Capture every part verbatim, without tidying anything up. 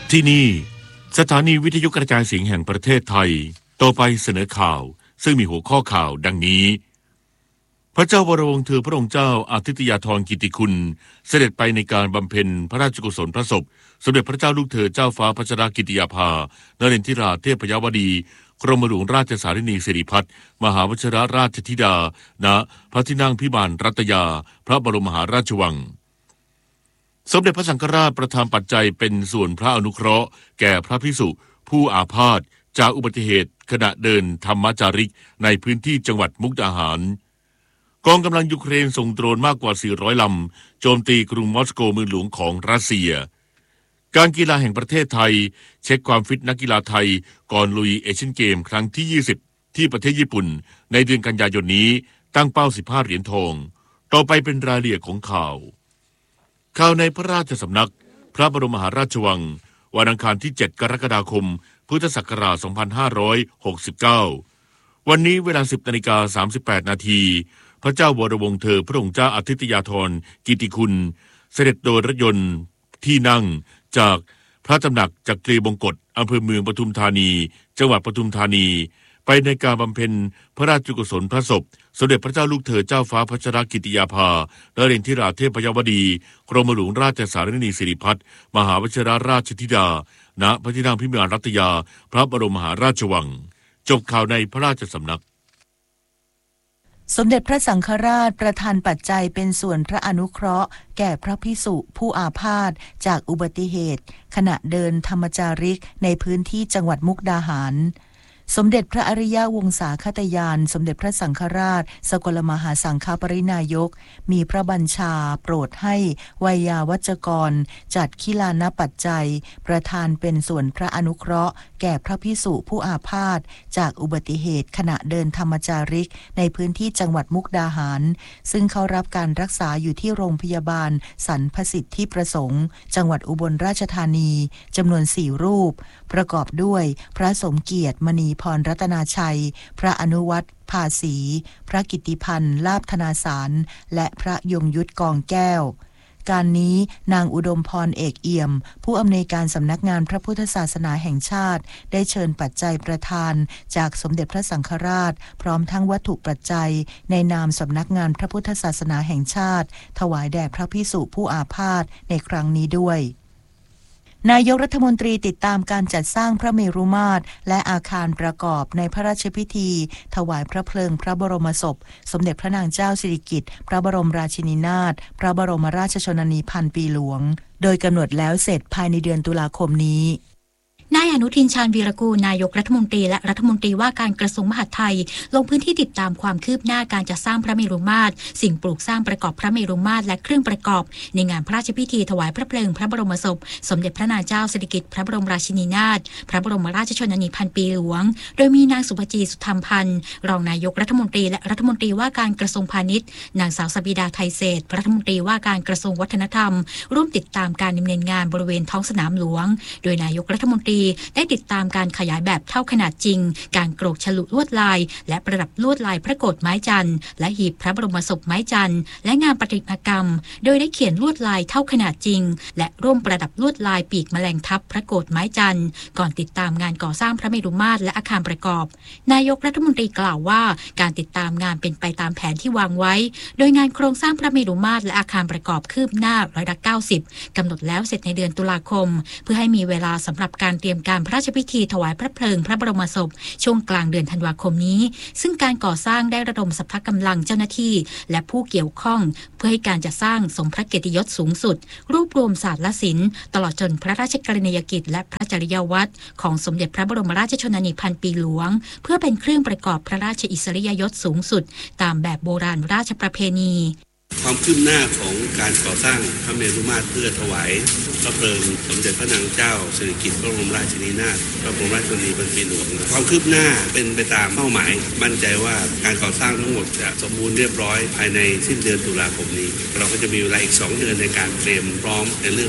ที่นี่สถานีวิทยุกระจายเสียงแห่งประเทศไทยต่อไปเสนอข่าวซึ่งมีหัวข้อข่าวดังนี้พระเจ้าวรวงศ์เธอพระองค์เจ้าอาทิตยาธรกิติคุณเสด็จไปในการบำเพ็ญพระราชกุศลพระศพสมเด็จพระเจ้าลูกเธอเจ้าฟ้าพัชรกิติยาภานเรนทิราเทพยวดีกรมหลวงราชสารินีสิริพัฒน์มหาวชิรราชธิดาณพระที่นั่งพิมานรัตยาพระบรมมหาราชวังสมเด็จพระสังฆราชประทานปัจจัยเป็นส่วนพระอนุเคราะห์แก่พระภิกษุผู้อาพาธจากอุบัติเหตุขณะเดินธรรมจาริกในพื้นที่จังหวัดมุกดาหารกองกำลังยูเครนส่งโดรนมากกว่าสี่ร้อยลำโจมตีกรุงมอสโกเมืองหลวงของรัสเซียการกีฬาแห่งประเทศไทยเช็คความฟิตนักกีฬาไทยก่อนลุยเอเชียนเกมครั้งที่ยี่สิบที่ประเทศญี่ปุ่นในเดือนกันยายนนี้ตั้งเป้าสิบห้าเหรียญทองต่อไปเป็นรายละเอียดของข่าวข่าวในพระราชสำนักพระบรมมหาราชวังวันอังคารที่เจ็ดกรกฎาคมพุทธศักราชสองพันห้าร้อยหกสิบเก้าวันนี้เวลา สิบนาฬิกาสามสิบแปดนาทีพระเจ้าวรวงศ์เธอพระองค์เจ้าอาทิตยาธรกิติคุณเสด็จโดยรถยนต์ที่นั่งจากพระตำหนักจักรีบงกฎอำเภอเมืองปทุมธานีจังหวัดปทุมธานีไปในการบำเพ็ญพระราชกุศลพระศพสมเด็จพระเจ้าลูกเธอเจ้าฟ้าพัชรกิติยาภานเรนทิราเทพยวดีกรมหลวงราชสารินีสิริพัฒน์มหาวชิรราชธิดาณพระที่นั่งพิมานรัตยาพระบรมมหาราชวังจบข่าวในพระราชสำนักสมเด็จพระสังฆราชประทานปัจจัยเป็นส่วนพระอนุเคราะห์แก่พระภิกษุผู้อาพาธจากอุบัติเหตุขณะเดินธรรมจาริกในพื้นที่จังหวัดมุกดาหารสมเด็จพระอริยวงศาคตยานสมเด็จพระสังฆราชสกลมหาสังฆปรินายกมีพระบัญชาโปรดให้วัยาวัจกรจัดขิลานปัจจัยประทานเป็นส่วนพระอนุเคราะห์แก่พระภิกษุผู้อาพาธจากอุบัติเหตุขณะเดินธรรมจาริกในพื้นที่จังหวัดมุกดาหารซึ่งเขารับการรักษาอยู่ที่โรงพยาบาลสรรพสิทธิประสงค์จังหวัดอุบลราชธานีจำนวนสี่รูปประกอบด้วยพระสมเกียรติมณีพรรัตนาชัยพระอนุวัตรภาษีพระกิตติพันธ์ลาภธนาสารและพระยงยุทธกองแก้วการนี้นางอุดมพรเอกเอี่ยมผู้อำนวยการสำนักงานพระพุทธศาสนาแห่งชาติได้เชิญปัจจัยประทานจากสมเด็จพระสังฆราชพร้อมทั้งวัตถุปัจจัยในนามสำนักงานพระพุทธศาสนาแห่งชาติถวายแด่พระภิกษุผู้อาพาธในครั้งนี้ด้วยนายกรัฐมนตรีติดตามการจัดสร้างพระเมรุมาตรและอาคารประกอบในพระราชพิธีถวายพระเพลิงพระบรมศพสมเด็จพระนางเจ้าสิริกิติ์พระบรมราชินีนาถพระบรมราชชนนีพันปีหลวงโดยกำหนดแล้วเสร็จภายในเดือนตุลาคมนี้นายอนุทินชาญวีรกูลนายกรัฐมนตรีและรัฐมนตรีว่าการกระทรวงมหาดไทยลงพื้นที่ติดตามความคืบหน้าการจัดสร้างพระเมรุมาตรสิ่งปลูกสร้างประกอบพระเมรุมาตรและเครื่องประกอบในงานพระราชพิธีถวายพระเพลิงพระบรมศพสมเด็จพระนางเจ้าสิริกิติ์พระบรมราชินีนาถพระบรมราชชนนีพันปีหลวงโดยมีนางสุภจีสุธรรมพันธ์รองนายกรัฐมนตรีและรัฐมนตรีว่าการกระทรวงพาณิชย์นางสาวสบิดาไทยเศรษฐ์รัฐมนตรีว่าการกระทรวงวัฒนธรรมร่วมติดตามการดำเนินงานบริเวณท้องสนามหลวงโดยนายกรัฐมนตรีได้ติดตามการขยายแบบเท่าขนาดจริงการโกรกฉลุลวดลายและประดับลวดลายพระโกฐไม้จันทร์และหีบพระบรมศพไม้จันทร์และงานประติมากรรมโดยได้เขียนลวดลายเท่าขนาดจริงและร่วมประดับลวดลายปีกแมลงทับพระโกฐไม้จันทร์ก่อนติดตามงานก่อสร้างพระเมรุมาตรและอาคารประกอบนายกรัฐมนตรีกล่าวว่าการติดตามงานเป็นไปตามแผนที่วางไว้โดยงานโครงสร้างพระเมรุมาตรและอาคารประกอบคืบหน้าร้อยละเก้าสิบกำหนดแล้วเสร็จในเดือนตุลาคมเพื่อให้มีเวลาสำหรับการเตรียมการพระราชพิธีถวายพระเพลิงพระบรมศพช่วงกลางเดือนธันวาคมนี้ซึ่งการก่อสร้างได้ระดมสรรพกำลังเจ้าหน้าที่และผู้เกี่ยวข้องเพื่อให้การจัดสร้างสมพระเกียรติยศสูงสุดรวบรวมศาสตร์และศิลป์ตลอดจนพระราชกรณียกิจและพระจริยวัตรของสมเด็จพระบรมราชชนนีพันปีหลวงเพื่อเป็นเครื่องประกอบพระราชอิสริยยศสูงสุดตามแบบโบราณราชประเพณีความคืบหน้าของการก่อสร้างพระเมรุมาตรเพื่อถวายพระเพลิงสมเด็จพระนางเจ้าสิริกิติ์พระบรมราชินีนาถพระบรมราชชนนีพันปีหลวงความคืบหน้าเป็นไปตามเป้าหมายมั่นใจว่าการก่อสร้างทั้งหมดจะสมบูรณ์เรียบร้อยภายในสิ้นเดือนตุลาคมนี้เราก็จะมีเวลาอีกสองเดือนในการเตรียมพร้อมในเรื่องของ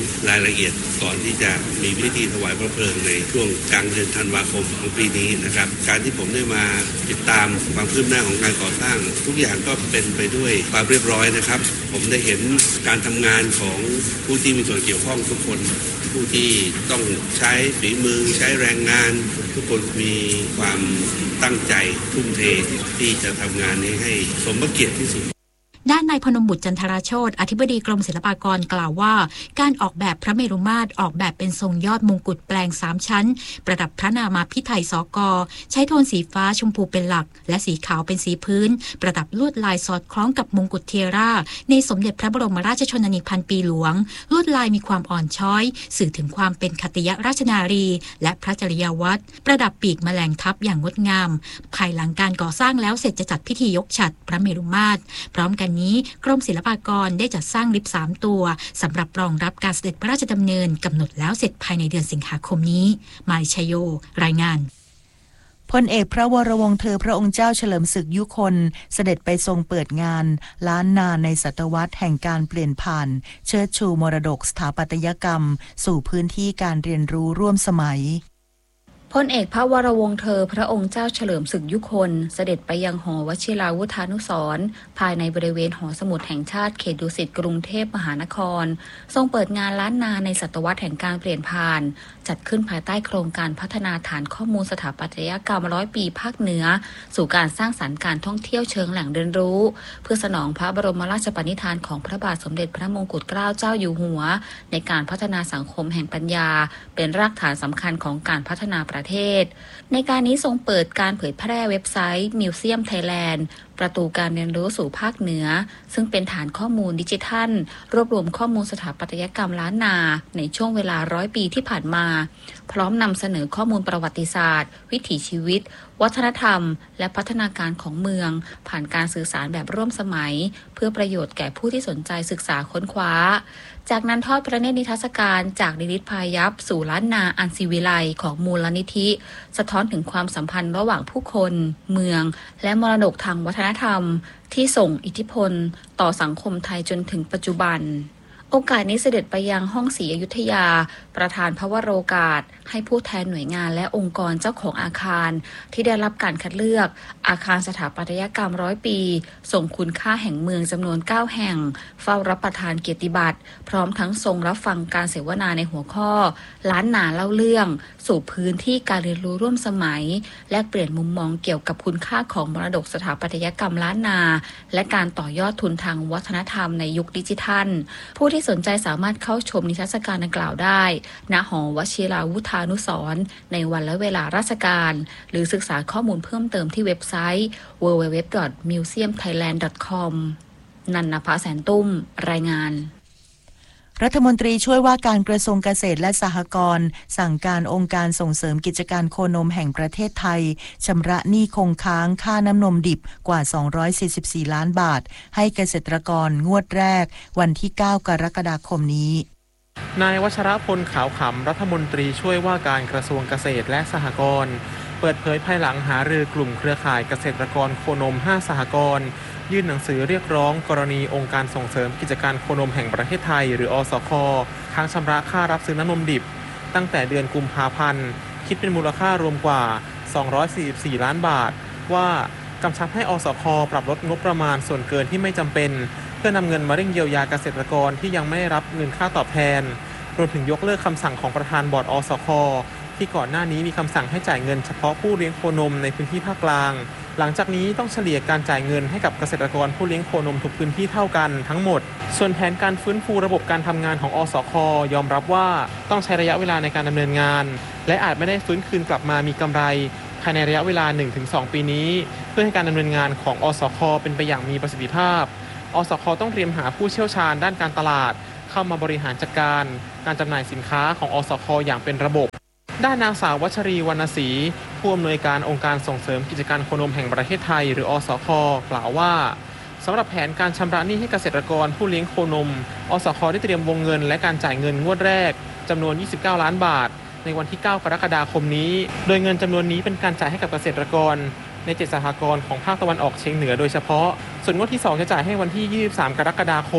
รายละเอียดก่อนที่จะมีพิธีถวายพระเพลิงในช่วงกลางเดือนธันวาคมของปีนี้นะครับการที่ผมได้มาติดตามความคืบหน้าของการก่อสร้างทุกอย่างก็เป็นไปด้วยความเรียบร้อยนะครับผมได้เห็นการทำงานของผู้ที่มีส่วนเกี่ยวข้องทุกคนผู้ที่ต้องใช้ฝีมือใช้แรงงานทุกคนมีความตั้งใจทุ่มเทที่จะทำงานนี้ให้สมพระเกียรติที่สุดด้านนายพนมบุตรจันทราโชติอธิบดีกรมศิลปากรกล่าวว่าการออกแบบพระเมรุมาตรออกแบบเป็นทรงยอดมงกุฎแปลงสามชั้นประดับพระนามาพิไทยสกใช้โทนสีฟ้าชมพูเป็นหลักและสีขาวเป็นสีพื้นประดับลวดลายสอดคล้องกับมงกุฎเทียร่าในสมเด็จพระบรมราชชนนีพันปีหลวงลวดลายมีความอ่อนช้อยสื่อถึงความเป็นขัตติยราชนารีและพระจริยวัตรประดับปีกแมลงทับอย่างงดงามภายหลังการก่อสร้างแล้วเสร็จจะจัดพิธียกฉัตรพระเมรุมาตรพร้อมกันนี้กรมศิลปากรได้จัดสร้างลิฟต์สามตัวสำหรับรองรับการเสด็จพระราชดำเนินกำหนดแล้วเสร็จภายในเดือนสิงหาคมนี้มาริชโยรายงานพลเอกพระวรวงศ์เธอพระองค์เจ้าเฉลิมศึกยุคนเสด็จไปทรงเปิดงานล้านนาในศตวรรษแห่งการเปลี่ยนผ่านเชิดชูมรดกสถาปัตยกรรมสู่พื้นที่การเรียนรู้ร่วมสมัยพลเอกพระวรวงศ์เธอพระองค์เจ้าเฉลิมศึกยุคนเสด็จไปยังหอวชิราวุธานุสรณ์ภายในบริเวณหอสมุดแห่งชาติเขตดุสิตกรุงเทพมหานครทรงเปิดงานล้านนาในศตวรรษแห่งการเปลี่ยนผ่านจัดขึ้นภายใต้โครงการพัฒนาฐานข้อมูลสถาปัตยกรรมร้อยปีภาคเหนือสู่การสร้างสรรค์การท่องเที่ยวเชิงแหล่งเรียนรู้เพื่อสนองพระบรมราชปณิธานของพระบาทสมเด็จพระมงกุฎเกล้าเจ้าอยู่หัวในการพัฒนาสังคมแห่งปัญญาเป็นรากฐานสำคัญของการพัฒนาประเทศในการนี้ทรงเปิดการเผยแพร่เว็บไซต์ Museum Thailand ประตูการเรียนรู้สู่ภาคเหนือซึ่งเป็นฐานข้อมูลดิจิทัลรวบรวมข้อมูลสถาปัตยกรรมล้านนาในช่วงเวลาร้อยปีที่ผ่านมาพร้อมนำเสนอข้อมูลประวัติศาสตร์วิถีชีวิตวัฒนธรรมและพัฒนาการของเมืองผ่านการสื่อสารแบบร่วมสมัยเพื่อประโยชน์แก่ผู้ที่สนใจศึกษาค้นคว้าจากนั้นทอดพระเนตรนิทรรศการจากนิริตพายัพสู่ล้านนาอันศิวิไลของมูลนิธิสะท้อนถึงความสัมพันธ์ระหว่างผู้คนเมืองและมรดกทางวัฒนธรรมที่ส่งอิทธิพลต่อสังคมไทยจนถึงปัจจุบันโอกาสนี้เสด็จไปยังห้องศรีอยุธยาประธานพระวโรกาสให้ผู้แทนหน่วยงานและองค์กรเจ้าของอาคารที่ได้รับการคัดเลือกอาคารสถาปัตยกรรมร้อยปีส่งคุณค่าแห่งเมืองจำนวนเก้าแห่งเฝ้ารับประทานเกียรติบัตรพร้อมทั้งทรงรับฟังการเสวนาในหัวข้อล้านนาเล่าเรื่องสู่พื้นที่การเรียนรู้ร่วมสมัยแลกเปลี่ยนมุมมองเกี่ยวกับคุณค่าของมรดกสถาปัตยกรรมล้านนาและการต่อยอดทุนทางวัฒนธรรมในยุคดิจิทัลผู้ที่สนใจสามารถเข้าชมนิทรรศการดังกล่าวได้ณหอวชิราวุธานุสรณ์ในวันและเวลาราชการหรือศึกษาข้อมูลเพิ่มเติมที่เว็บไซต์ ดับเบิลยู ดับเบิลยู ดับเบิลยู ดอท มิวเซียมไทยแลนด์ ดอท คอม นันนภาแสนตุ้มรายงานรัฐมนตรีช่วยว่าการกระทรวงเกษตรและสหกรณ์สั่งการองค์การส่งเสริมกิจการโคนมแห่งประเทศไทยชำระหนี้คงค้างค่าน้ำนมดิบกว่าสองร้อยสี่สิบสี่ล้านบาทให้เกษตรกรงวดแรกวันที่เก้ากรกฎาคมนี้นายวัชรพลขาวขำรัฐมนตรีช่วยว่าการกระทรวงเกษตรและสหกรณ์เปิดเผยภายหลังหารือกลุ่มเครือข่ายเกษตรกรโคนมห้าสหกรณ์ยื่นหนังสือเรียกร้องกรณีองค์การส่งเสริมกิจการโคนมแห่งประเทศไทยหรืออสค.ค้างชำระค่ารับซื้อน้ำนมดิบตั้งแต่เดือนกุมภาพันธ์คิดเป็นมูลค่ารวมกว่าสองร้อยสี่สิบสี่ล้านบาทว่ากำชับให้อสค.ปรับลดงบประมาณส่วนเกินที่ไม่จำเป็นเพื่อนำเงินมาเร่งเยียวยาเกษตรกรที่ยังไม่รับเงินค่าตอบแทนรวมถึงยกเลิกคำสั่งของประธานบอร์ดอสค.ที่ก่อนหน้านี้มีคำสั่งให้จ่ายเงินเฉพาะผู้เลี้ยงโคนมในพื้นที่ภาคกลางหลังจากนี้ต้องเฉลี่ยการจ่ายเงินให้กับเกษตรกรผู้เลี้ยงโคนมทุกพื้นที่เท่ากันทั้งหมดส่วนแผนการฟื้นฟูระบบการทำงานของอสค.ยอมรับว่าต้องใช้ระยะเวลาในการดำเนินงานและอาจไม่ได้ฟื้นคืนกลับมามีกำไรภายในระยะเวลา หนึ่งถึงสอง ปีนี้เพื่อให้การดำเนินงานของอสค.เป็นไปอย่างมีประสิทธิภาพอสค.ต้องเตรียมหาผู้เชี่ยวชาญด้านการตลาดเข้ามาบริหารจัดการการจำหน่ายสินค้าของอสค.อย่างเป็นระบบด้านนางสาววัชรีวรรณศรีผู้อำนวยการองค์การส่งเสริมกิจการโคนมแห่งประเทศไทยหรืออสค.กล่าวว่าสำหรับแผนการชำระหนี้ให้เกษตรกรผู้เลี้ยงโคนมอสค.ได้เตรียมวงเงินและการจ่ายเงินงวดแรกจำนวนยี่สิบเก้าล้านบาทในวันที่เก้ากรกฎาคมนี้โดยเงินจำนวนนี้เป็นการจ่ายให้กับเกษตรกรในเจ็ดสหกรณ์ของภาคตะวันออกเฉียงเหนือโดยเฉพาะส่วนงวดที่สองจะจ่ายให้วันที่ยี่สิบสามกรกฎาคม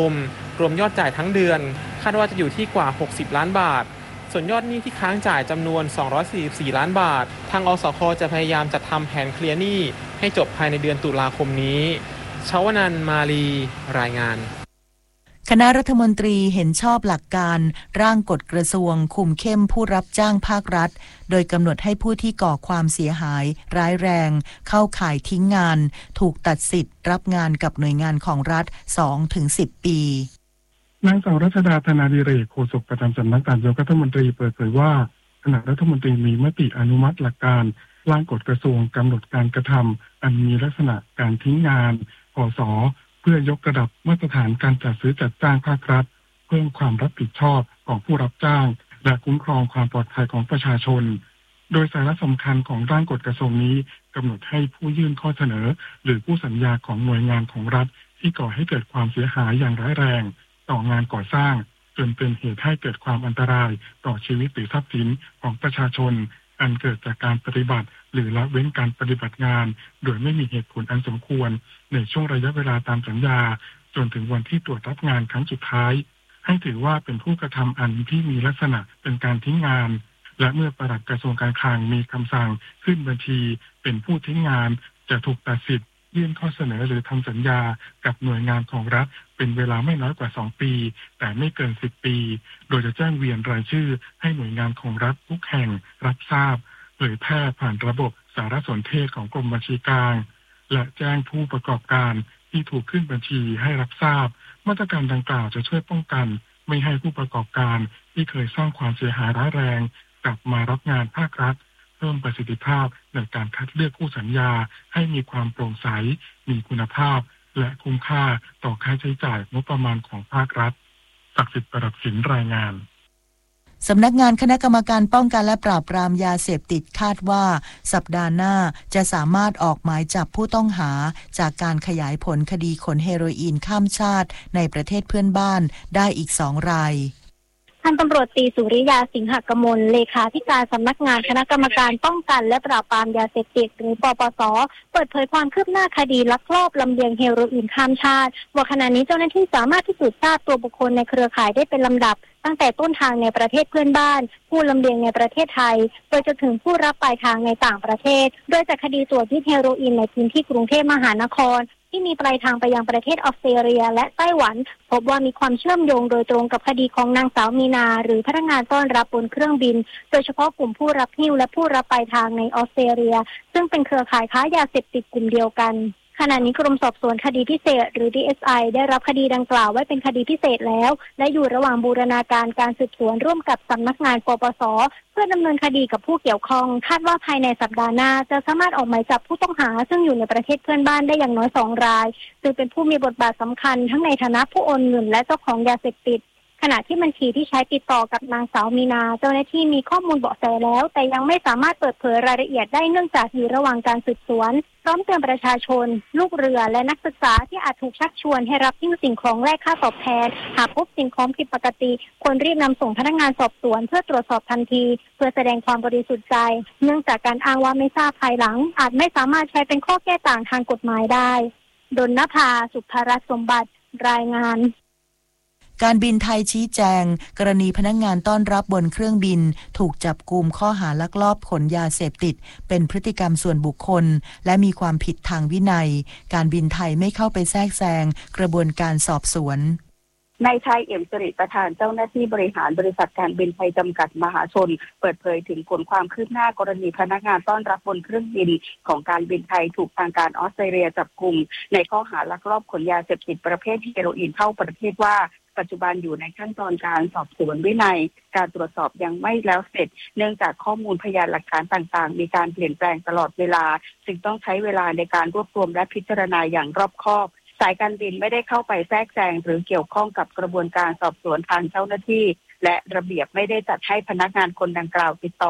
รวมยอดจ่ายทั้งเดือนคาดว่าจะอยู่ที่กว่าหกสิบล้านบาทส่วนยอดหนี้ที่ค้างจ่ายจำนวนสองร้อยสี่สิบสี่ล้านบาททางอสค.จะพยายามจัดทำแผนเคลียร์หนี้ให้จบภายในเดือนตุลาคมนี้ชวนันท์ มาลีรายงานคณะรัฐมนตรีเห็นชอบหลักการร่างกฎกระทรวงคุมเข้มผู้รับจ้างภาครัฐโดยกำหนดให้ผู้ที่ก่อความเสียหายร้ายแรงเข้าข่ายทิ้งงานถูกตัดสิทธิ์รับงานกับหน่วยงานของรัฐ สองถึงสิบ ปีนางสาวรัชดาธนาดิเรกโฆษกประจำสำนักนายกรัฐมนตรีเปิดเผยว่าคณะรัฐมนตรีมีมติอนุมัติหลักการร่างกฎกระทรวงกำหนดการกระทำอันมีลักษณะการทิ้งงานพส.เพื่อยกระดับมาตรฐานการจัดซื้อจัดจ้างภาครัฐเพิ่มความรับผิดชอบของผู้รับจ้างและคุ้มครองความปลอดภัยของประชาชนโดยสาระสำคัญของร่างกฎกระทรวงนี้กำหนดให้ผู้ยื่นข้อเสนอหรือผู้สัญญาของหน่วยงานของรัฐที่ก่อให้เกิดความเสียหายอย่างร้ายแรงต่องานก่อสร้างจนเป็นเหตุให้เกิดความอันตรายต่อชีวิตหรือทรัพย์สินของประชาชนอันเกิดจากการปฏิบัติหรือละเว้นการปฏิบัติงานโดยไม่มีเหตุผลอันสมควรในช่วงระยะเวลาตามสัญญาจนถึงวันที่ตรวจรับงานครั้งสุดท้ายให้ถือว่าเป็นผู้กระทำอันที่มีลักษณะเป็นการทิ้งงานและเมื่อปลัดกระทรวงการคลังมีคำสั่งขึ้นบัญชีเป็นผู้ทิ้งงานจะถูกตัดสิทธิ์ยื่นข้อเสนอหรือทำสัญญากับหน่วยงานของรัฐเป็นเวลาไม่น้อยกว่าสองปีแต่ไม่เกินสิบปีโดยจะแจ้งเวียนรายชื่อให้หน่วยงานของรัฐทุกแห่งรับทราบเผยแพร่ผ่านระบบสารสนเทศของกรมบัญชีกลางและแจ้งผู้ประกอบการที่ถูกขึ้นบัญชีให้รับทราบมาตรการดังกล่าวจะช่วยป้องกันไม่ให้ผู้ประกอบการที่เคยสร้างความเสียหายร้ายแรงกลับมารับงานภาครัฐเพิ่มประสิทธิภาพในการคัดเลือกคู่สัญญาให้มีความโปร่งใสมีคุณภาพและคุ้มค่าต่อค่าใช้จ่ายงบประมาณของภาครัฐศักดิ์สิทธิ์ประดับสินรายงานสำนักงานคณะกรรมการป้องกันและปราบปรามยาเสพติดคาดว่าสัปดาห์หน้าจะสามารถออกหมายจับผู้ต้องหาจากการขยายผลคดีขนเฮโรอีนข้ามชาติในประเทศเพื่อนบ้านได้อีกสองรายพันตำรวจตรีสุริยาสิงหกมลเลขาธิการสำนักงานคณะกรรมการป้องกันและปราบปรามยาเสพติดหรือปปส.เปิดเผยความคืบหน้าคดีลักลอบลำเลียงเฮโรอีนข้ามชาติว่าขณะนี้เจ้าหน้าที่สามารถพิสูจน์ทราบตัวบุคคลในเครือข่ายได้เป็นลำดับตั้งแต่ต้นทางในประเทศเพื่อนบ้านผู้ลำเลียงในประเทศไทยโดยจะถึงผู้รับปลายทางในต่างประเทศโดยจากคดีตรวจยึดเฮโรอีนในพื้นที่กรุงเทพมหานครที่มีปลายทางไปยังประเทศออสเตรเลียและไต้หวันพบว่ามีความเชื่อมโยงโดยตรงกับคดีของนางสาวมีนาหรือพนักงานต้อนรับบนเครื่องบินโดยเฉพาะกลุ่มผู้รับหิ้วและผู้รับปลายทางในออสเตรเลียซึ่งเป็นเครือข่ายค้ายาเสพติดกลุ่มเดียวกันขณะนี้กรมสอบสวนคดีพิเศษหรือ ดี เอส ไอ ได้รับคดีดังกล่าวไว้เป็นคดีพิเศษแล้วและอยู่ระหว่างบูรณาการการสืบสวนร่วมกับสำนักงานปปส.เพื่อดำเนินคดีกับผู้เกี่ยวข้องคาดว่าภายในสัปดาห์หน้าจะสามารถออกหมายจับผู้ต้องหาซึ่งอยู่ในประเทศเพื่อนบ้านได้อย่างน้อยสองรายซึ่งเป็นผู้มีบทบาทสำคัญทั้งในฐานะผู้โอนเงินและเจ้าของยาเสพติดขณะที่บัญชีที่ใช้ติดต่อกับนางสาวมีนาเจ้าหน้าที่มีข้อมูลเบาะแสแล้วแต่ยังไม่สามารถเปิดเผยรายละเอียดได้เนื่องจากอยู่ระหว่างการสืบสวนพร้อมเตือนประชาชนลูกเรือและนักศึกษาที่อาจถูกชักชวนให้รับหิ้วสิ่งของแลกค่าตอบแทนหากพบสิ่งของผิดปกติควรรีบนำส่งพนักงานสอบสวนเพื่อตรวจสอบทันทีเพื่อแสดงความบริสุทธิ์ใจเนื่องจากการอ้างว่าไม่ทราบภายหลังอาจไม่สามารถใช้เป็นข้อแก้ต่างทางกฎหมายได้ดลนภาสุภรัตน์สมบัติรายงานการบินไทยชี้แจงกรณีพนักงานต้อนรับบนเครื่องบินถูกจับกุมข้อหาลักลอบขนยาเสพติดเป็นพฤติกรรมส่วนบุคคลและมีความผิดทางวินัยการบินไทยไม่เข้าไปแทรกแซงกระบวนการสอบสวนนายชัยเอี่ยมสิริประธานเจ้าหน้าที่บริหารบริษัทการบินไทยจำกัดมหาชนเปิดเผยถึงผลความคืบหน้ากรณีพนักงานต้อนรับบนเครื่องบินของการบินไทยถูกทางการออสเตรเลียจับกุมในข้อหาลักลอบขนยาเสพติดประเภทเฮโรอีนเข้าประเทศว่าปัจจุบันอยู่ในขั้นตอนการสอบสวนวินัยการตรวจสอบยังไม่แล้วเสร็จเนื่องจากข้อมูลพยานหลักฐานต่างๆมีการเปลี่ยนแปลงตลอดเวลาจึงต้องใช้เวลาในการรวบรวมและพิจารณาอย่างรอบคอบสายการบินไม่ได้เข้าไปแทรกแซงหรือเกี่ยวข้องกับกระบวนการสอบสวนทางเจ้าหน้าที่และระเบียบไม่ได้จัดให้พนักงานคนดังกล่าวติดต่อ